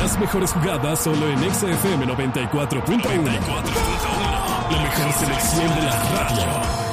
Las mejores jugadas solo en XFM 94.1. La mejor selección de la radio.